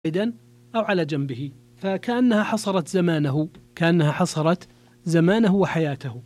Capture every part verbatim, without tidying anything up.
قاعدا أو على جنبه، فكأنها حصرت زمانه كأنها حصرت زمانه وحياته.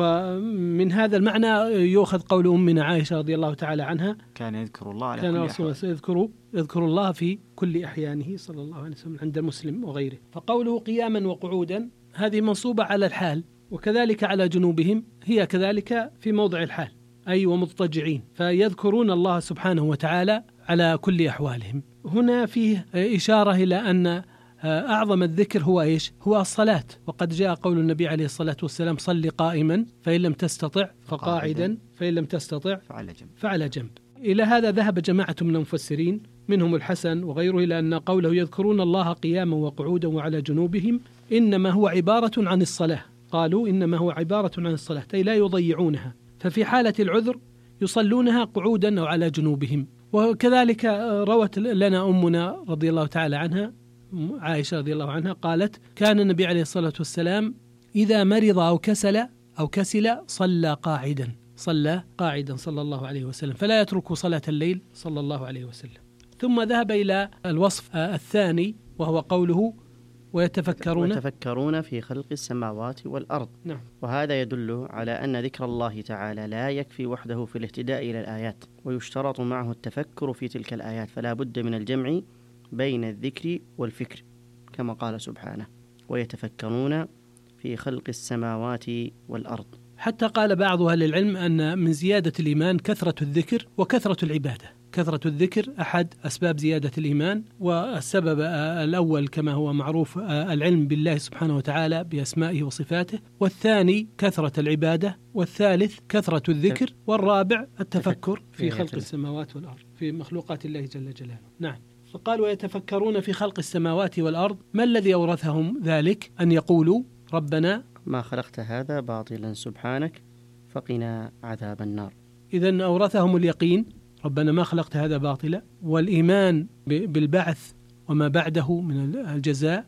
ومن هذا المعنى يؤخذ قول أمنا عائشة رضي الله تعالى عنها: كان يذكر الله على كان كل رسول الله يذكر, يذكر الله في كل أحيانه صلى الله عليه وسلم عند مسلم وغيره. فقوله قياما وقعودا هذه منصوبة على الحال، وكذلك على جنوبهم هي كذلك في موضع الحال، أي ومضطجعين، فيذكرون الله سبحانه وتعالى على كل أحوالهم. هنا فيه إشارة إلى أن أعظم الذكر هو إيش؟ هو الصلاة. وقد جاء قول النبي عليه الصلاة والسلام: صل قائما فإن لم تستطع فقاعدا فإن لم تستطع فعلى جنب. فعلى جنب. إلى هذا ذهب جماعة من المفسرين منهم الحسن وغيره إلى أن قوله يذكرون الله قياما وقعودا وعلى جنوبهم إنما هو عبارة عن الصلاة. قالوا إنما هو عبارة عن الصلاة، أي لا يضيعونها، ففي حالة العذر يصلونها قعودا أو على جنوبهم. وكذلك روت لنا أمنا رضي الله تعالى عنها عائشة رضي الله عنها قالت: كان النبي عليه الصلاة والسلام إذا مرض أو كسل أو كسل صلى قاعدا صلى قاعدا صلى الله عليه وسلم، فلا يترك صلاة الليل صلى الله عليه وسلم. ثم ذهب إلى الوصف الثاني وهو قوله ويتفكرون ويتفكرون في خلق السماوات والأرض. نعم. وهذا يدل على أن ذكر الله تعالى لا يكفي وحده في الاهتداء إلى الآيات، ويشترط معه التفكر في تلك الآيات، فلا بد من الجمع بين الذكر والفكر، كما قال سبحانه: ويتفكرون في خلق السماوات والأرض. حتى قال بعض أهل العلم أن من زيادة الإيمان كثرة الذكر وكثرة العبادة. كثرة الذكر أحد أسباب زيادة الإيمان، والسبب الأول كما هو معروف العلم بالله سبحانه وتعالى بأسمائه وصفاته، والثاني كثرة العبادة، والثالث كثرة الذكر، والرابع التفكر في خلق السماوات والأرض في مخلوقات الله جل جلاله. نعم. فقال ويتفكرون في خلق السماوات والأرض، ما الذي أورثهم ذلك؟ أن يقولوا ربنا ما خلقت هذا باطلا سبحانك فقنا عذاب النار. إذن أورثهم اليقين، ربنا ما خلقت هذا باطلا، والإيمان بالبعث وما بعده من الجزاء،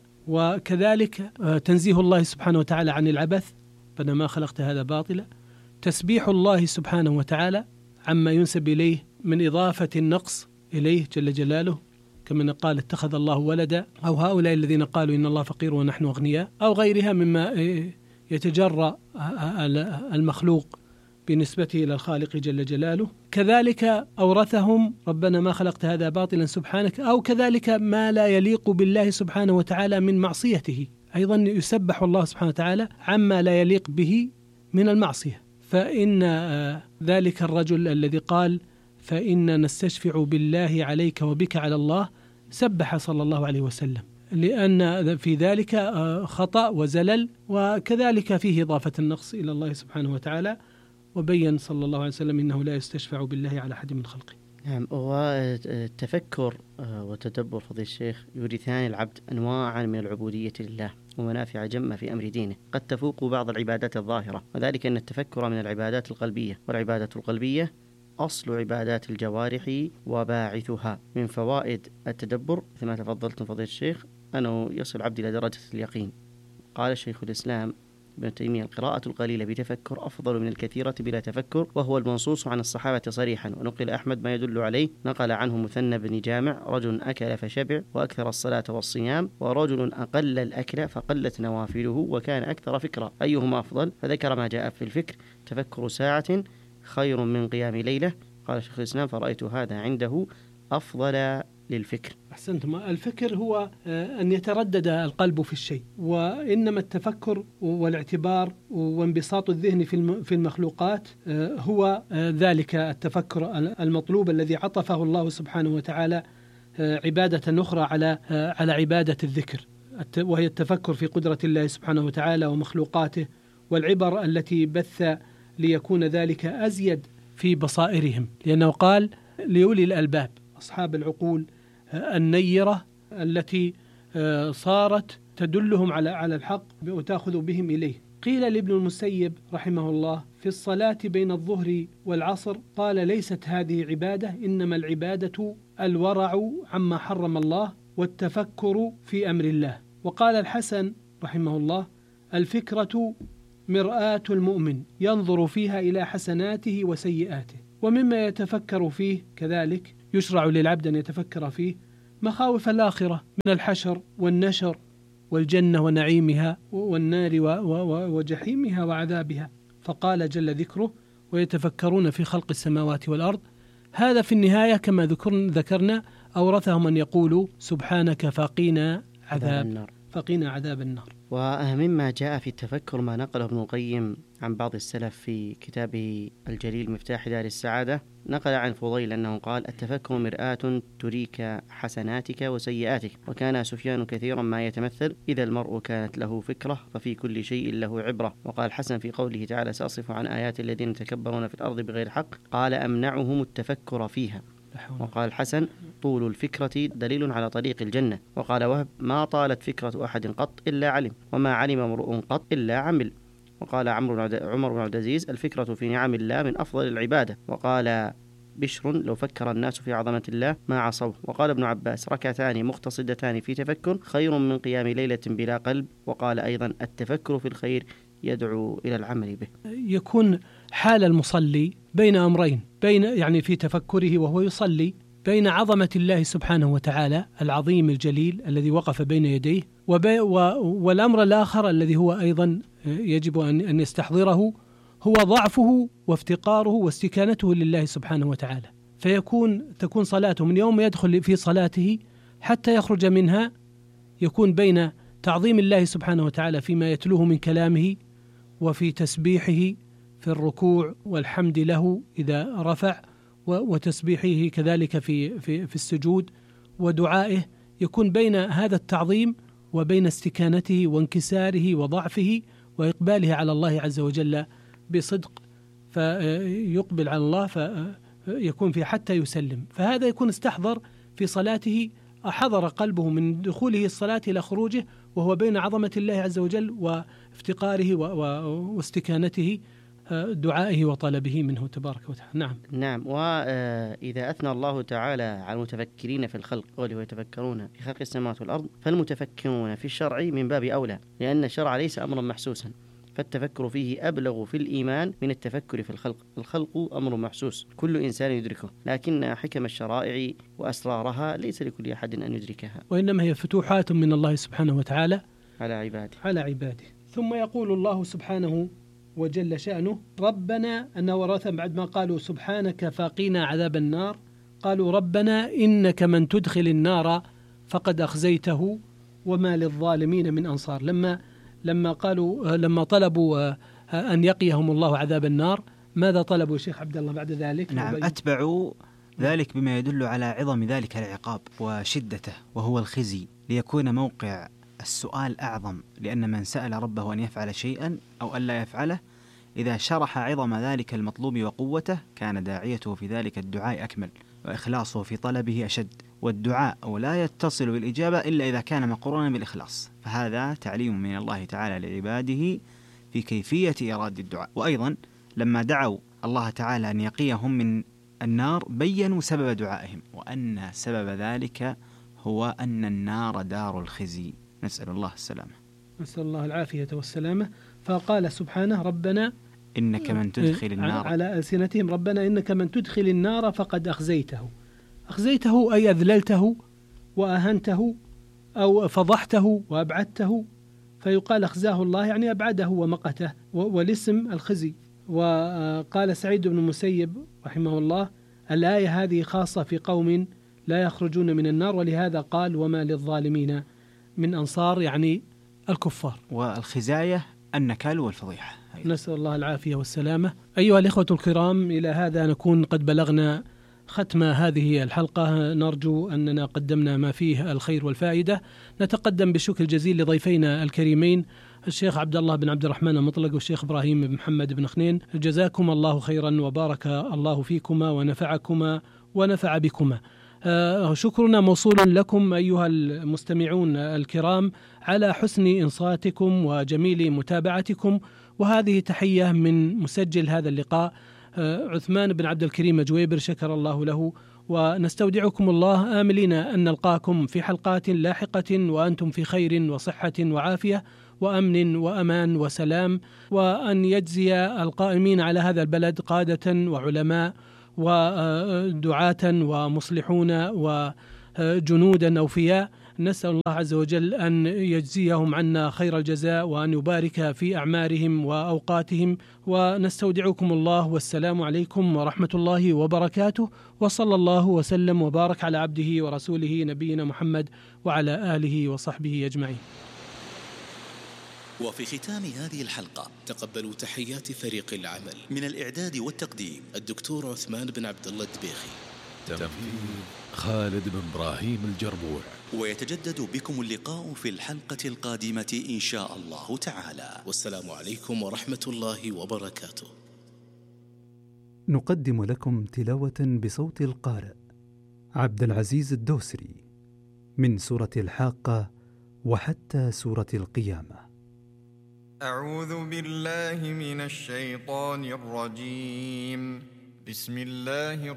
وكذلك تنزيه الله سبحانه وتعالى عن العبث، ربنا ما خلقت هذا باطلا، تسبيح الله سبحانه وتعالى عما ينسب إليه من إضافة النقص إليه جل جلاله، كما قال اتخذ الله ولدا، أو هؤلاء الذين قالوا إن الله فقير ونحن أغنياء، أو غيرها مما يتجرأ المخلوق بنسبته إلى الخالق جل جلاله. كذلك أورثهم ربنا ما خلقت هذا باطلا سبحانك، أو كذلك ما لا يليق بالله سبحانه وتعالى من معصيته، أيضا يسبح الله سبحانه وتعالى عما لا يليق به من المعصية. فإن ذلك الرجل الذي قال فإن نستشفع بالله عليك وبك على الله سبح صلى الله عليه وسلم، لأن في ذلك خطأ وزلل، وكذلك فيه إضافة النقص إلى الله سبحانه وتعالى، وبين صلى الله عليه وسلم إنه لا يستشفع بالله على أحد من خلقه. نعم. والتفكر وتدبر فضيلة الشيخ يورثان العبد أنواعا من العبودية لله ومنافع جمة في أمر دينه، قد تفوق بعض العبادات الظاهرة، وذلك أن التفكر من العبادات القلبية، والعبادة القلبية أصل عبادات الجوارح وباعثها. من فوائد التدبر مثل ما تفضلتم فضيلة الشيخ أنه يصل العبد إلى درجة اليقين. قال شيخ الإسلام ابن تيمية: القراءة القليلة بتفكر أفضل من الكثيرة بلا تفكر، وهو المنصوص عن الصحابة صريحا. ونقل أحمد ما يدل عليه، نقل عنه مثنى بن جامع: رجل أكل فشبع وأكثر الصلاة والصيام، ورجل أقل الأكل فقلت نوافله وكان أكثر فكرة، أيهما أفضل؟ فذكر ما جاء في الفكر: تفكر ساعة خير من قيام ليلة. قال شيخ الإسلام: فرأيت هذا عنده أفضل للفكر. أحسنتم. الفكر هو أن يتردد القلب في الشيء، وإنما التفكر والاعتبار وانبساط الذهن في المخلوقات هو ذلك التفكر المطلوب الذي عطفه الله سبحانه وتعالى عبادة أخرى على على عبادة الذكر، وهي التفكر في قدرة الله سبحانه وتعالى ومخلوقاته، والعبر التي بث ليكون ذلك أزيد في بصائرهم، لأنه قال لأولي الألباب أصحاب العقول النيرة التي صارت تدلهم على على الحق وتأخذ بهم إليه. قيل لابن المسيب رحمه الله في الصلاة بين الظهر والعصر، قال: ليست هذه عبادة، إنما العبادة الورع عما حرم الله والتفكر في أمر الله. وقال الحسن رحمه الله: الفكرة مرآة المؤمن ينظر فيها إلى حسناته وسيئاته. ومما يتفكر فيه كذلك يشرع للعبد أن يتفكر فيه مخاوف الآخرة من الحشر والنشر والجنة ونعيمها والنار وجحيمها وعذابها. فقال جل ذكره: ويتفكرون في خلق السماوات والأرض. هذا في النهاية كما ذكرنا أورثهم أن يقولوا: سبحانك فقينا عذاب النار فقينا عذاب النار. ومما جاء في التفكر ما نقله ابن القيم عن بعض السلف في كتابه الجليل مفتاح دار السعادة. نقل عن فضيل أنه قال: التفكر مرآة تريك حسناتك وسيئاتك. وكان سفيان كثيرا ما يتمثل: إذا المرء كانت له فكرة ففي كل شيء له عبرة. وقال حسن في قوله تعالى: سأصرف عن آيات الذين يتكبرون في الأرض بغير حق، قال: أمنعهم التفكر فيها. وقال حسن: طول الفكرة دليل على طريق الجنة. وقال وهب: ما طالت فكرة أحد قط إلا علم، وما علم امرؤ قط إلا عمل. وقال عمر بن عبد العزيز: الفكرة في نعم الله من أفضل العبادة. وقال بشر: لو فكر الناس في عظمة الله ما عصوه. وقال ابن عباس: ركعتان مقتصدتان في تفكر خير من قيام ليلة بلا قلب. وقال أيضا: التفكر في الخير يدعو إلى العمل به. يكون حال المصلي بين أمرين، بين يعني في تفكره وهو يصلي بين عظمة الله سبحانه وتعالى العظيم الجليل الذي وقف بين يديه، والأمر الآخر الذي هو أيضا يجب أن يستحضره هو ضعفه وافتقاره واستكانته لله سبحانه وتعالى. فيكون تكون صلاته من يوم يدخل في صلاته حتى يخرج منها يكون بين تعظيم الله سبحانه وتعالى فيما يتلوه من كلامه، وفي تسبيحه في الركوع والحمد له إذا رفع، وتسبيحه كذلك في في في السجود، ودعائه. يكون بين هذا التعظيم وبين استكانته وانكساره وضعفه وإقباله على الله عز وجل بصدق، فيقبل على الله فيكون في حتى يسلم. فهذا يكون استحضر في صلاته، حضر قلبه من دخوله الصلاة إلى خروجه وهو بين عظمة الله عز وجل وافتقاره واستكانته، دعائه وطلبه منه تبارك وتعالى. نعم نعم. وإذا أثنى الله تعالى على المتفكرين في الخلق قوله: ويتفكرون في خلق السماوات والأرض، فالمتفكرون في الشرع من باب أولى، لأن الشرع ليس أمرا محسوسا، فالتفكر فيه أبلغ في الإيمان من التفكر في الخلق. الخلق أمر محسوس كل إنسان يدركه، لكن حكم الشرائع وأسرارها ليس لكل أحد أن يدركها، وإنما هي فتوحات من الله سبحانه وتعالى على عباده على عباده. ثم يقول الله سبحانه وجل شأنه: ربنا، أنه ورث بعد ما قالوا سبحانك فقينا عذاب النار، قالوا ربنا إنك من تدخل النار فقد أخزيته وما للظالمين من أنصار. لما لما قالوا لما طلبوا أن يقيهم الله عذاب النار، ماذا طلبوا شيخ عبد الله بعد ذلك؟ نعم، أتبعوا ذلك بما يدل على عظم ذلك العقاب وشدته، وهو الخزي، ليكون موقع السؤال أعظم، لأن من سأل ربه أن يفعل شيئا أو ألا يفعله إذا شرح عظم ذلك المطلوب وقوته كان داعيته في ذلك الدعاء أكمل، وإخلاصه في طلبه أشد. والدعاء لا يتصل بالإجابة إلا إذا كان مقرونا بالإخلاص، فهذا تعليم من الله تعالى لعباده في كيفية إرادة الدعاء. وأيضا لما دعوا الله تعالى أن يقيهم من النار بيّنوا سبب دعائهم، وأن سبب ذلك هو أن النار دار الخزي، نسأل الله السلامة. نسأل الله العافية والسلامة. فقال سبحانه: ربنا إنك من تدخل النار، على ألسنتهم: ربنا إنك من تدخل النار فقد أخزيته. أخزيته أي أذللته وأهنته أو فضحته وأبعدته، فيقال أخزاه الله يعني أبعده ومقته، والاسم الخزي. وقال سعيد بن المسيب رحمه الله: الآية هذه خاصة في قوم لا يخرجون من النار، ولهذا قال: وما للظالمين من أنصار، يعني الكفار. والخزاية النكال والفضيحة. نسأل الله العافية والسلامة. أيها الإخوة الكرام، إلى هذا نكون قد بلغنا ختم هذه الحلقة، نرجو أننا قدمنا ما فيه الخير والفائدة. نتقدم بالشكر الجزيل لضيفينا الكريمين الشيخ عبد الله بن عبد الرحمن المطلق والشيخ إبراهيم بن محمد بن خنين، جزاكم الله خيرا وبارك الله فيكما ونفعكما ونفع بكما. آه شكرنا موصول لكم أيها المستمعون الكرام على حسن إنصاتكم وجميل متابعتكم، وهذه تحية من مسجل هذا اللقاء آه عثمان بن عبد الكريم جويبر، شكر الله له. ونستودعكم الله آملين أن نلقاكم في حلقات لاحقة وأنتم في خير وصحة وعافية وأمن وأمان وسلام، وأن يجزي القائمين على هذا البلد قادة وعلماء ودعاة ومصلحون جنودا أوفياء. نسأل الله عز وجل أن يجزيهم عنا خير الجزاء وأن يبارك في أعمارهم وأوقاتهم، ونستودعكم الله، والسلام عليكم ورحمة الله وبركاته، وصلى الله وسلم وبارك على عبده ورسوله نبينا محمد وعلى آله وصحبه أجمعين. وفي ختام هذه الحلقة تقبلوا تحيات فريق العمل من الإعداد والتقديم الدكتور عثمان بن عبد الله الدبيخي، تنفيذ خالد بن إبراهيم الجربوع. ويتجدد بكم اللقاء في الحلقة القادمة إن شاء الله تعالى، والسلام عليكم ورحمة الله وبركاته. نقدم لكم تلاوة بصوت القارئ عبد العزيز الدوسري من سورة الحاقة وحتى سورة القيامة. أعوذ بالله من الشيطان الرجيم. بسم الله